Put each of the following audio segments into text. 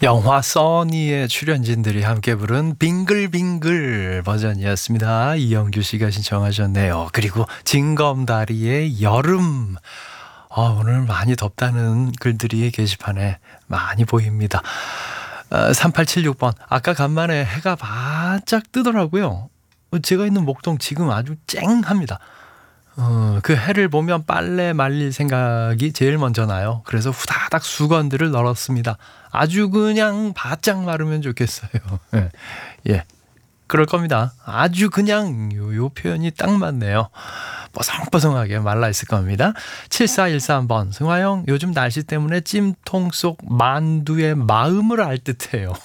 영화 써니의 출연진들이 함께 부른 빙글빙글 버전이었습니다. 이영규 씨가 신청하셨네요. 그리고 징검다리의 여름. 오늘 많이 덥다는 글들이 게시판에 많이 보입니다. 3876번. 아까 간만에 해가 바짝 뜨더라고요. 제가 있는 목동 지금 아주 쨍합니다. 그 해를 보면 빨래 말릴 생각이 제일 먼저 나요. 그래서 후다닥 수건들을 널었습니다. 아주 그냥 바짝 마르면 좋겠어요. 예, 그럴 겁니다. 아주 그냥 요 표현이 딱 맞네요. 뽀송뽀송하게 말라 있을 겁니다. 7413번. 승화형, 요즘 날씨 때문에 찜통 속 만두의 마음을 알 듯해요.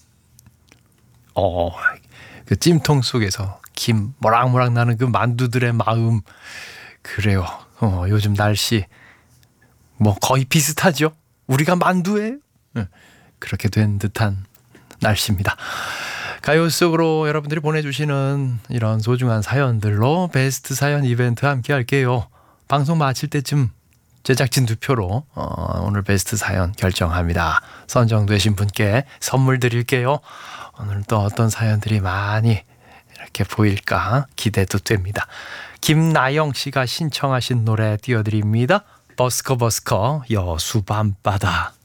그 찜통 속에서 김 모락모락 나는 그 만두들의 마음. 그래요. 요즘 날씨 뭐 거의 비슷하죠. 우리가 만두예요. 그렇게 된 듯한 날씨입니다. 가요 속으로 여러분들이 보내주시는 이런 소중한 사연들로 베스트 사연 이벤트 함께 할게요. 방송 마칠 때쯤 제작진 투표로 오늘 베스트 사연 결정합니다. 선정되신 분께 선물 드릴게요. 오늘 또 어떤 사연들이 많이 이렇게 보일까 기대도 됩니다. 김나영 씨가 신청하신 노래 띄워드립니다. 버스커 여수 밤바다.